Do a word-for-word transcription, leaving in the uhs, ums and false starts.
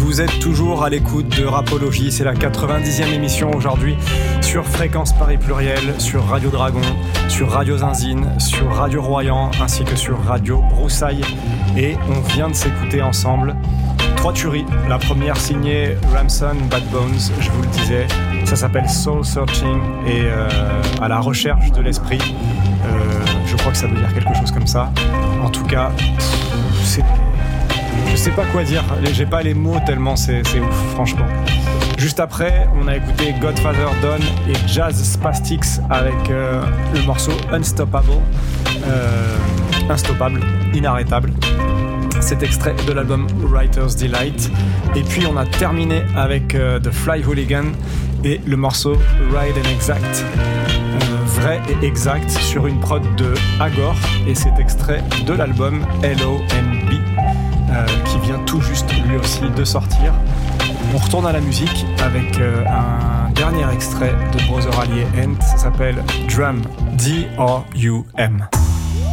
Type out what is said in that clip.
Vous êtes toujours à l'écoute de Rapologie, c'est la quatre-vingt-dixième émission aujourd'hui sur Fréquence Paris Pluriel, sur Radio Dragon, sur Radio Zinzine, sur Radio Royan ainsi que sur Radio Broussailles. Et on vient de s'écouter ensemble trois tueries. La première signée Ramson Bad Bones, je vous le disais, ça s'appelle Soul Searching et euh, à la recherche de l'esprit. Euh, je crois que ça veut dire quelque chose comme ça. En tout cas, pff, c'est... je sais pas quoi dire, j'ai pas les mots tellement c'est, c'est ouf, franchement. Juste après, on a écouté Godfather Don et Jazz Spastics avec euh, le morceau Unstoppable, euh, Instoppable, inarrêtable. Cet extrait de l'album Writer's Delight. Et puis on a terminé avec euh, The Fly Hooligan et le morceau Ride and Exact, euh, vrai et exact, sur une prod de Agor. Et cet extrait de l'album L O N B euh, qui vient tout juste lui aussi de sortir. On retourne à la musique avec euh, un dernier extrait de Brother Ali and Ent, ça s'appelle Drum, D R U M.